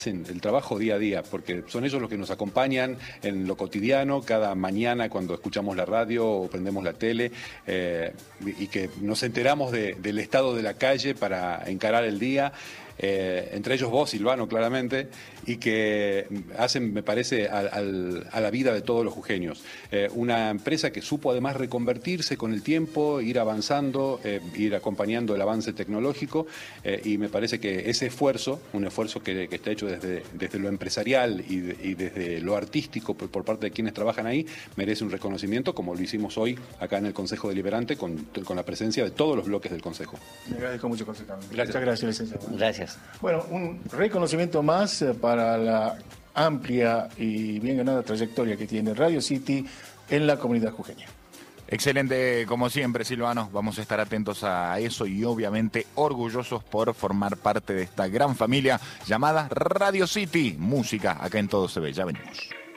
hacen el trabajo día a día, porque son ellos los que nos acompañan en lo cotidiano, cada mañana cuando escuchamos la radio o prendemos la tele, y que nos enteramos del estado de la calle para encarar el día. Entre ellos vos, Silvano, claramente, y que hacen, me parece, a la vida de todos los jujeños. Una empresa que supo además reconvertirse con el tiempo, ir avanzando, ir acompañando el avance tecnológico, y me parece que ese esfuerzo, un esfuerzo que está hecho desde lo empresarial y desde lo artístico por parte de quienes trabajan ahí, merece un reconocimiento, como lo hicimos hoy acá en el Consejo Deliberante, con la presencia de todos los bloques del Consejo. Le agradezco mucho, concejal. Gracias. Muchas gracias, licenciado. Gracias. Bueno, un reconocimiento más para la amplia y bien ganada trayectoria que tiene Radio City en la comunidad jujeña. Excelente, como siempre, Silvano. Vamos a estar atentos a eso y obviamente orgullosos por formar parte de esta gran familia llamada Radio City. Música, acá en Todo se ve. Ya venimos.